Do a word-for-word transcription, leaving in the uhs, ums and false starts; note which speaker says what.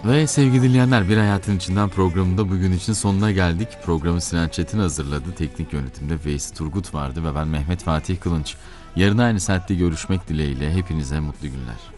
Speaker 1: Ve sevgili dinleyenler, Bir Hayatın İçinden programında bugün için sonuna geldik. Programı Sinan Çetin hazırladı. Teknik yönetimde Veysi Turgut vardı ve ben Mehmet Fatih Kılınç. Yarın aynı saatte görüşmek dileğiyle hepinize mutlu günler.